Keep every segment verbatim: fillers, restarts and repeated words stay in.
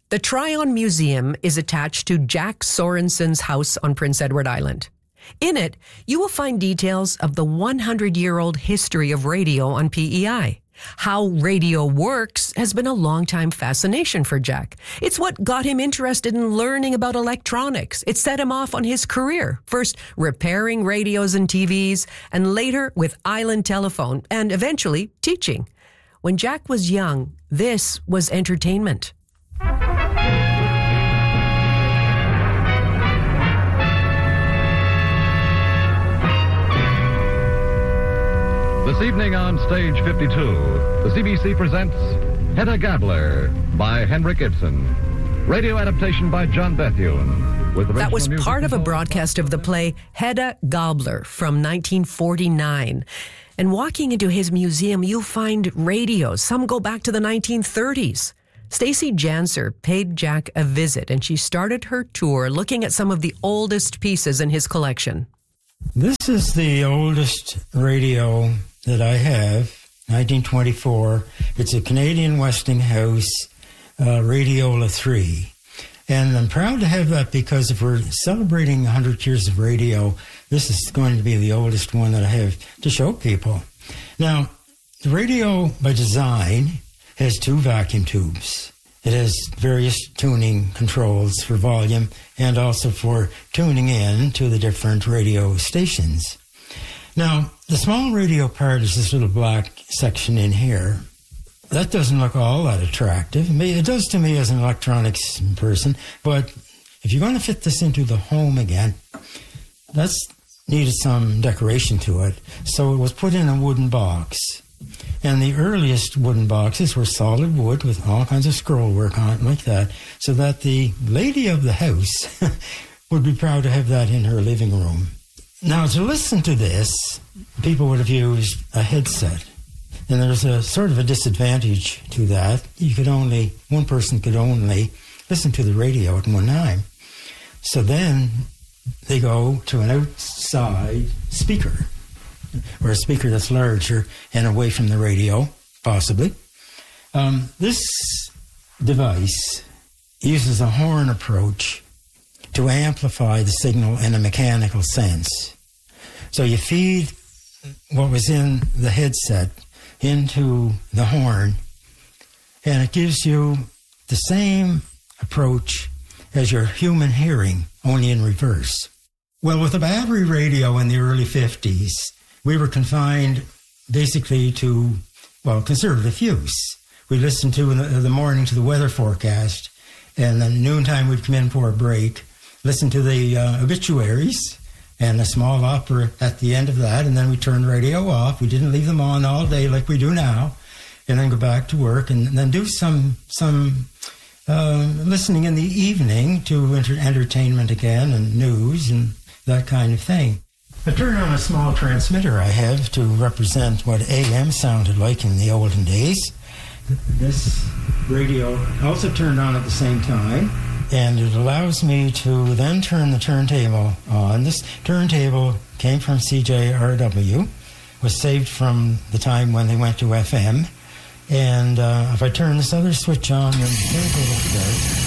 The Tryon Museum is attached to Jack Sorensen's house on Prince Edward Island. In it, you will find details of the one hundred year old history of radio on P E I. How radio works has been a long-time fascination for Jack. It's what got him interested in learning about electronics. It set him off on his career, first repairing radios and T Vs, and later with Island Telephone, and eventually teaching. When Jack was young, this was entertainment. This evening on Stage fifty-two, the C B C presents Hedda Gabler by Henrik Ibsen. Radio adaptation by John Bethune. With that was part of a broadcast of the play Hedda Gabler from nineteen forty-nine. And walking into his museum, you'll find radios. Some go back to the nineteen thirties. Stacy Janser paid Jack a visit, and she started her tour looking at some of the oldest pieces in his collection. This is the oldest radio that I have, nineteen twenty-four. It's a Canadian Westinghouse uh, Radiola three. And I'm proud to have that because if we're celebrating one hundred years of radio, this is going to be the oldest one that I have to show people. Now, the radio by design has two vacuum tubes. It has various tuning controls for volume and also for tuning in to the different radio stations. Now, the small radio part is this little black section in here. That doesn't look all that attractive. It does to me as an electronics person, but if you're going to fit this into the home again, that's needed some decoration to it. So it was put in a wooden box. And the earliest wooden boxes were solid wood with all kinds of scroll work on it like that, so that the lady of the house would be proud to have that in her living room. Now, to listen to this, people would have used a headset. And there's a sort of a disadvantage to that. You could only, one person could only listen to the radio at one time. So then they go to an outside speaker, or a speaker that's larger and away from the radio, possibly. Um, this device uses a horn approach to amplify the signal in a mechanical sense. So you feed what was in the headset into the horn, and it gives you the same approach as your human hearing, only in reverse. Well, with a battery radio in the early fifties, we were confined basically to, well, conservative use. We listened to in the, the morning to the weather forecast, and then noontime we'd come in for a break, listen to the uh, obituaries, and a small opera at the end of that, and then we turned the radio off. We didn't leave them on all day like we do now, and then go back to work, and, and then do some some uh, listening in the evening to enter- entertainment again, and news, and that kind of thing. I turned on a small transmitter I have to represent what A M sounded like in the olden days. This radio also turned on at the same time, and it allows me to then turn the turntable on. This turntable came from C J R W, was saved from the time when they went to F M, and uh, if I turn this other switch on, then the turntable starts.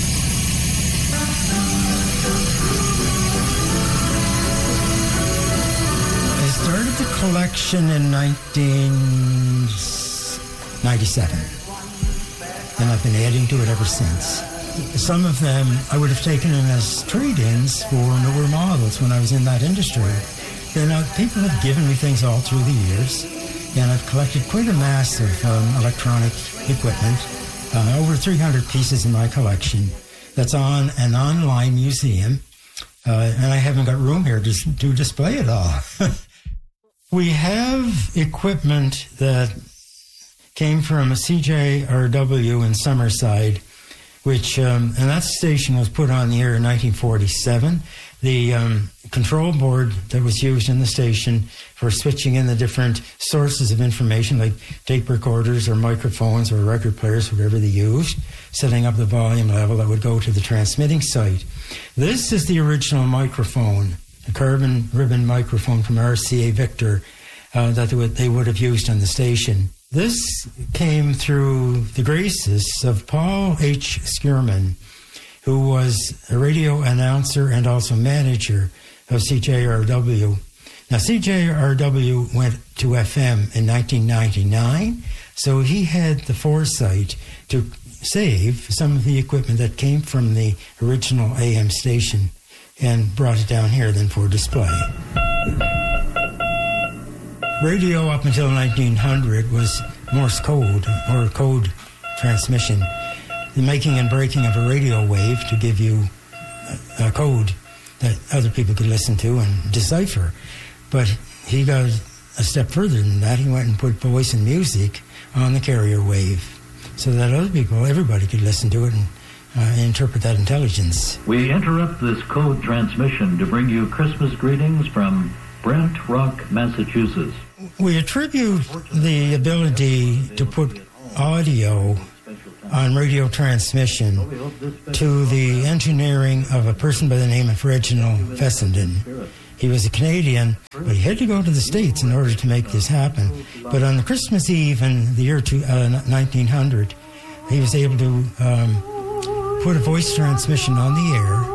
I started the collection in nineteen ninety-seven, and I've been adding to it ever since. Some of them I would have taken in as trade-ins for newer models when I was in that industry. Then uh, people have given me things all through the years, and I've collected quite a mass of um, electronic equipment, uh, over three hundred pieces in my collection. That's on an online museum, uh, and I haven't got room here to, to display it all. We have equipment that came from a C J R W in Summerside, which, um, and that station was put on the air in nineteen forty-seven. The um, control board that was used in the station for switching in the different sources of information, like tape recorders or microphones or record players, whatever they used, setting up the volume level that would go to the transmitting site. This is the original microphone, a carbon ribbon microphone from R C A Victor uh, that they would, they would have used on the station. This came through the graces of Paul H. Skierman, who was a radio announcer and also manager of C J R W. Now, C J R W went to F M in nineteen ninety-nine, so he had the foresight to save some of the equipment that came from the original A M station and brought it down here then for display. Radio up until nineteen hundred was Morse code or code transmission, the making and breaking of a radio wave to give you a, a code that other people could listen to and decipher. But he got a step further than that. He went and put voice and music on the carrier wave so that other people, everybody could listen to it and uh, interpret that intelligence. We interrupt this code transmission to bring you Christmas greetings from Brent Rock, Massachusetts. We attribute the ability to put audio on radio transmission to the engineering of a person by the name of Reginald Fessenden. He was a Canadian, but he had to go to the States in order to make this happen. But on the Christmas Eve in the year two, uh, nineteen hundred, he was able to um, put a voice transmission on the air.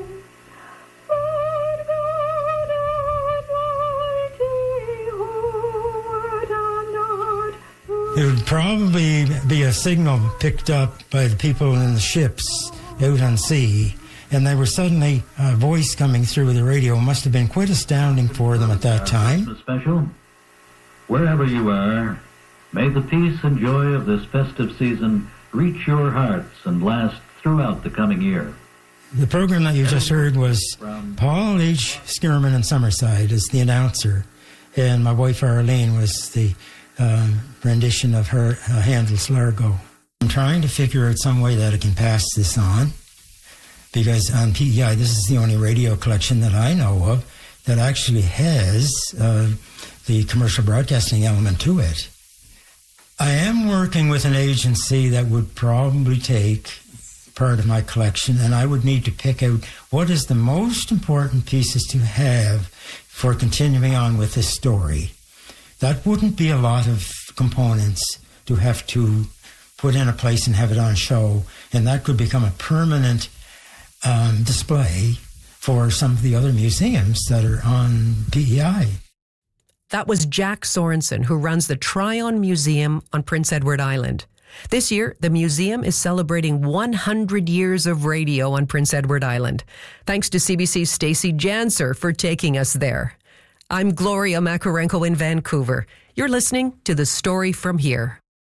It would probably be a signal picked up by the people in the ships out on sea, and they were suddenly, a voice coming through the radio must have been quite astounding for them at that time. Special, wherever you are, may the peace and joy of this festive season reach your hearts and last throughout the coming year. The program that you just heard was Paul H. Skierman in Summerside as the announcer, and my wife Arlene was the Uh, rendition of her uh, Handel's Largo. I'm trying to figure out some way that I can pass this on, because on P E I, this is the only radio collection that I know of that actually has uh, the commercial broadcasting element to it. I am working with an agency that would probably take part of my collection, and I would need to pick out what is the most important pieces to have for continuing on with this story. That wouldn't be a lot of components to have to put in a place and have it on show, and that could become a permanent um, display for some of the other museums that are on P E I. That was Jack Sorensen, who runs the Tryon Museum on Prince Edward Island. This year, the museum is celebrating one hundred years of radio on Prince Edward Island. Thanks to C B C's Stacey Janser for taking us there. I'm Gloria Makarenko in Vancouver. You're listening to The Story From Here.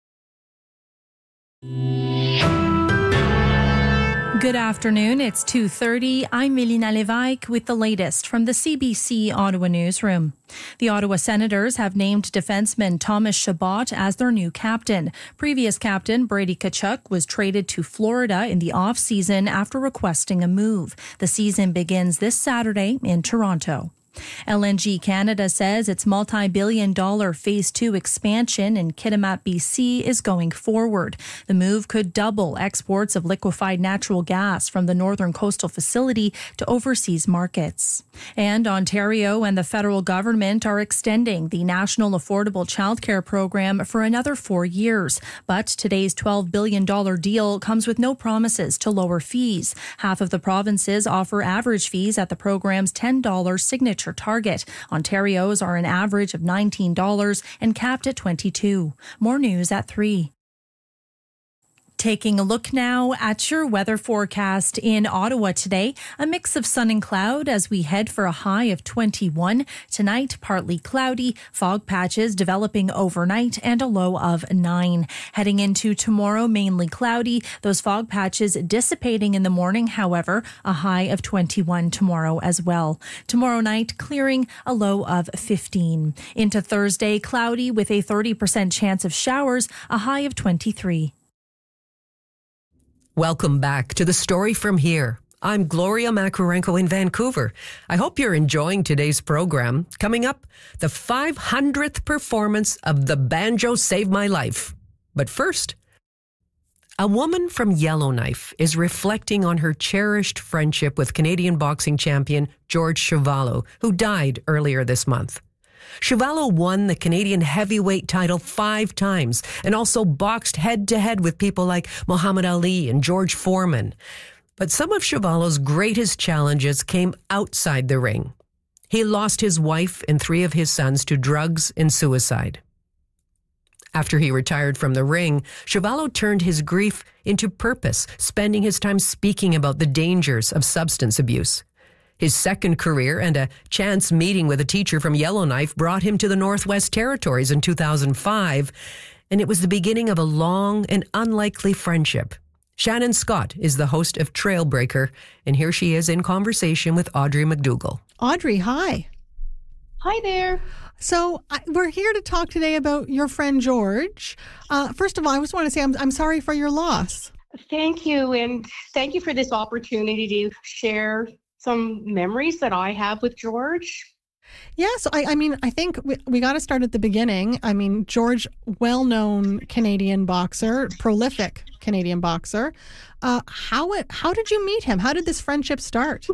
Good afternoon. It's two thirty. I'm Melina Lévesque with the latest from the C B C Ottawa newsroom. The Ottawa Senators have named defenseman Thomas Chabot as their new captain. Previous captain Brady Tkachuk was traded to Florida in the off-season after requesting a move. The season begins this Saturday in Toronto. L N G Canada says its multi-billion dollar Phase two expansion in Kitimat, B C is going forward. The move could double exports of liquefied natural gas from the Northern Coastal Facility to overseas markets. And Ontario and the federal government are extending the National Affordable Childcare Program for another four years. But today's twelve billion dollars deal comes with no promises to lower fees. Half of the provinces offer average fees at the program's ten dollars signature target. Ontario's are an average of nineteen dollars and capped at twenty-two dollars. More news at three. Taking a look now at your weather forecast in Ottawa today. A mix of sun and cloud as we head for a high of twenty-one. Tonight, partly cloudy, fog patches developing overnight and a low of nine. Heading into tomorrow, mainly cloudy. Those fog patches dissipating in the morning, however, a high of twenty-one tomorrow as well. Tomorrow night, clearing, a low of fifteen. Into Thursday, cloudy with a thirty percent chance of showers, a high of twenty-three. Welcome back to The Story From Here. I'm Gloria Makarenko in Vancouver. I hope you're enjoying today's program. Coming up, the five hundredth performance of The Banjo Saved My Life. But first, a woman from Yellowknife is reflecting on her cherished friendship with Canadian boxing champion George Chuvalo, who died earlier this month. Chuvalo won the Canadian heavyweight title five times and also boxed head-to-head with people like Muhammad Ali and George Foreman. But some of Chuvalo's greatest challenges came outside the ring. He lost his wife and three of his sons to drugs and suicide. After he retired from the ring, Chuvalo turned his grief into purpose, spending his time speaking about the dangers of substance abuse. His second career and a chance meeting with a teacher from Yellowknife brought him to the Northwest Territories in two thousand five, and it was the beginning of a long and unlikely friendship. Shannon Scott is the host of Trailbreaker, and here she is in conversation with Audrey McDougall. Audrey, hi. Hi there. So I, we're here to talk today about your friend George. Uh, first of all, I just want to say I'm, I'm sorry for your loss. Thank you, and thank you for this opportunity to share some memories that I have with George. Yeah, so I, I mean, I think we, we got to start at the beginning. I mean, George, well-known Canadian boxer, prolific Canadian boxer. Uh, how it, how did you meet him? How did this friendship start?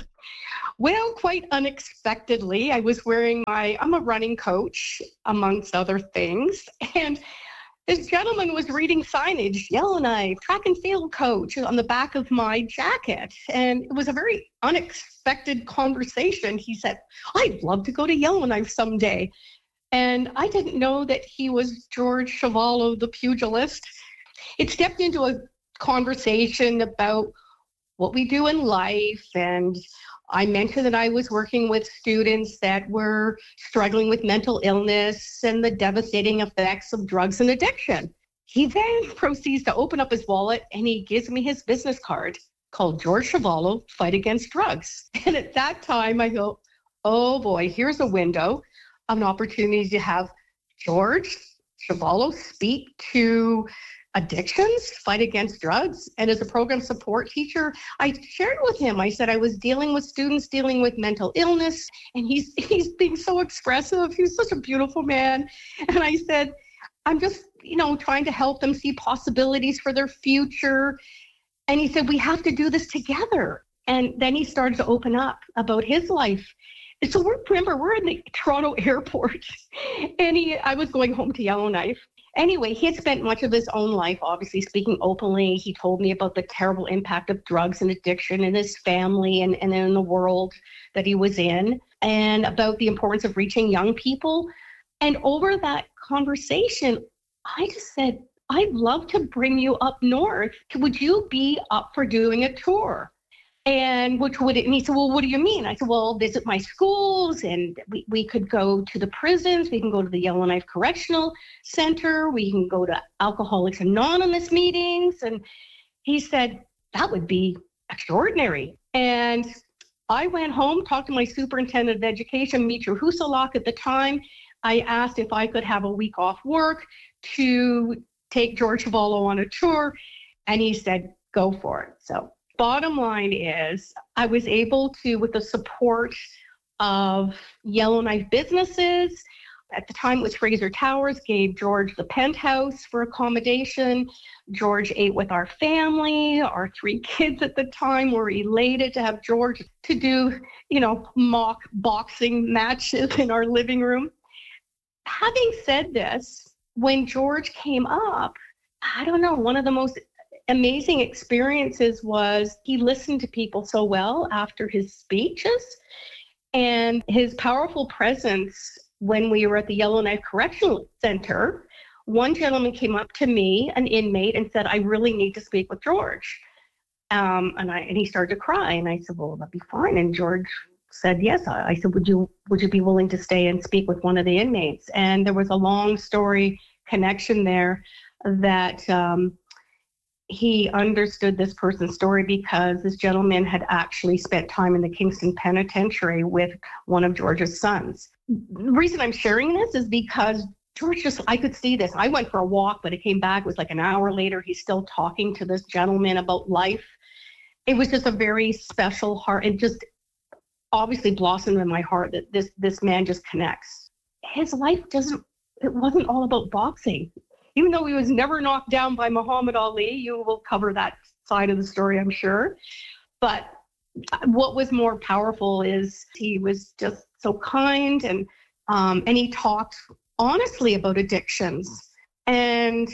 Well, quite unexpectedly, I was wearing my, I'm a running coach, amongst other things, and this gentleman was reading signage, Yellowknife, track and field coach, on the back of my jacket. And it was a very unexpected conversation. He said, I'd love to go to Yellowknife someday. And I didn't know that he was George Chuvalo, the pugilist. It stepped into a conversation about what we do in life, and I mentioned that I was working with students that were struggling with mental illness and the devastating effects of drugs and addiction. He then proceeds to open up his wallet and he gives me his business card called George Chuvalo, Fight Against Drugs. And at that time I go, oh boy, here's a window, an opportunity to have George Chuvalo speak to addictions, fight against drugs. And as a program support teacher, I shared with him, I said I was dealing with students dealing with mental illness, and he's he's being so expressive. He's such a beautiful man. And I said, I'm just, you know, trying to help them see possibilities for their future. And he said, we have to do this together. And then he started to open up about his life. And so we're, remember, we're in the Toronto airport, and he, I was going home to Yellowknife. Anyway, he had spent much of his own life, obviously, speaking openly. He told me about the terrible impact of drugs and addiction in his family and, and in the world that he was in, and about the importance of reaching young people. And over that conversation, I just said, I'd love to bring you up north. Would you be up for doing a tour? And which would it, and he said, well, what do you mean? I said, well, visit my schools, and we, we could go to the prisons. We can go to the Yellowknife Correctional Center. We can go to Alcoholics Anonymous meetings. And he said, that would be extraordinary. And I went home, talked to my superintendent of education, Mitra Husalak at the time. I asked if I could have a week off work to take George Chuvalo on a tour. And he said, go for it. So bottom line is I was able to, with the support of Yellowknife businesses, at the time it was Fraser Towers, gave George the penthouse for accommodation. George ate with our family. Our three kids at the time were elated to have George to do, you know, mock boxing matches in our living room. Having said this, when George came up, I don't know, one of the most amazing experiences was he listened to people so well after his speeches, and his powerful presence when we were at the Yellowknife Correctional Center. One gentleman came up to me, an inmate, and said, I really need to speak with George. Um, and I and he started to cry, and I said, well, that'd be fine. And George said, yes. I, I said, would you would you be willing to stay and speak with one of the inmates? And there was a long story connection there that um, he understood this person's story because this gentleman had actually spent time in the Kingston Penitentiary with one of George's sons. The reason I'm sharing this is because George just, I could see this. I went for a walk, but it came back, it was like an hour later, he's still talking to this gentleman about life. It was just a very special heart. It just obviously blossomed in my heart that this, this man just connects. His life doesn't, it wasn't all about boxing. Even though he was never knocked down by Muhammad Ali, you will cover that side of the story, I'm sure. But what was more powerful is he was just so kind and Um, and he talked honestly about addictions. And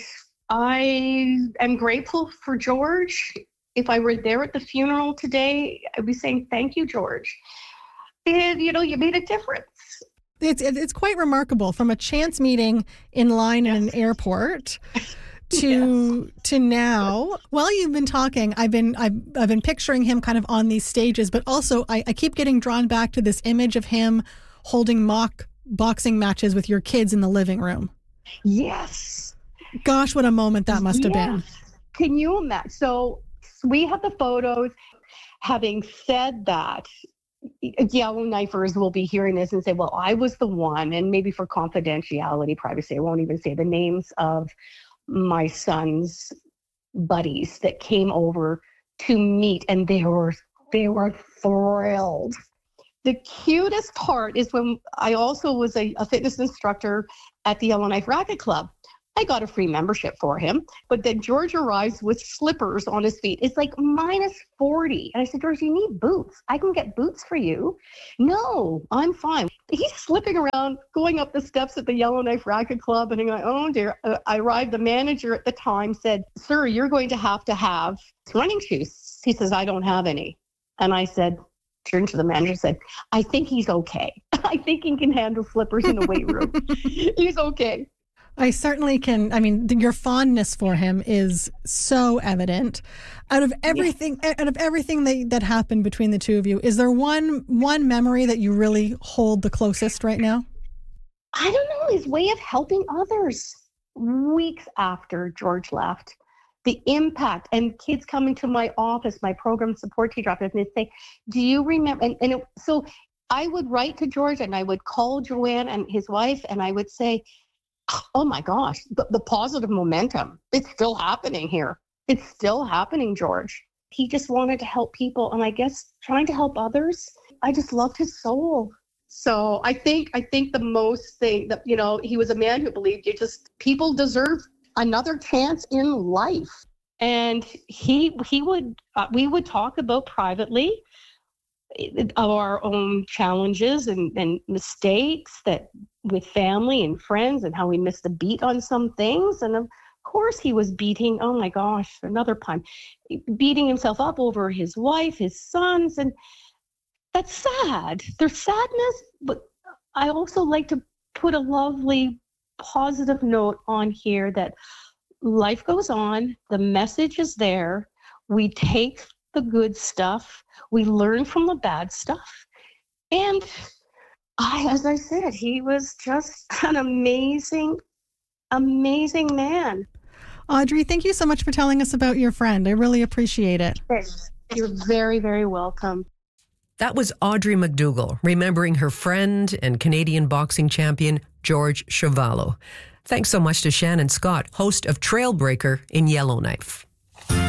I am grateful for George. If I were there at the funeral today, I'd be saying, thank you, George. And, you know, you made a difference. It's it's quite remarkable, from a chance meeting in line yes. in an airport to yes. to now. While you've been talking, I've been I've I've been picturing him kind of on these stages, but also I, I keep getting drawn back to this image of him holding mock boxing matches with your kids in the living room. Yes. Gosh, what a moment that must have yes. been. Can you imagine? So we have the photos. Having said that, Yellowknifers will be hearing this and say, well, I was the one, and maybe for confidentiality, privacy, I won't even say the names of my son's buddies that came over to meet, and they were they were thrilled. The cutest part is when I also was a, a fitness instructor at the Yellowknife Racket Club. I got a free membership for him, but then George arrives with slippers on his feet. It's like minus forty. And I said, George, you need boots. I can get boots for you. No, I'm fine. He's slipping around, going up the steps at the Yellowknife Racket Club. And I'm like, oh dear. Uh, I arrived. The manager at the time said, sir, you're going to have to have running shoes. He says, I don't have any. And I said, turned to the manager and said, I think he's okay. I think he can handle slippers in the weight room. He's okay. I certainly can. I mean, your fondness for him is so evident. Out of everything, yes. out of everything that, that happened between the two of you, is there one one memory that you really hold the closest right now? I don't know. His way of helping others. Weeks after George left, the impact, and kids coming to my office, my program support teacher office, and they'd say, do you remember? And, and it, so I would write to George, and I would call Joanne and his wife, and I would say, oh my gosh, the, the positive momentum, it's still happening here. It's still happening, George. He just wanted to help people. And I guess trying to help others, I just loved his soul. So I think, I think the most thing that, you know, he was a man who believed you just, people deserve another chance in life. And he, he would, uh, we would talk about privately of our own challenges and, and mistakes that with family and friends, and how we missed a beat on some things. And of course he was beating, oh my gosh, another pun, beating himself up over his wife, his sons. And that's sad. There's sadness, but I also like to put a lovely positive note on here that life goes on. The message is there. We take the good stuff. We learn from the bad stuff. And I, as I said, he was just an amazing, amazing man. Audrey, thank you so much for telling us about your friend. I really appreciate it. You're very, very welcome. That was Audrey McDougall, remembering her friend and Canadian boxing champion, George Chuvalo. Thanks so much to Shannon Scott, host of Trailbreaker in Yellowknife.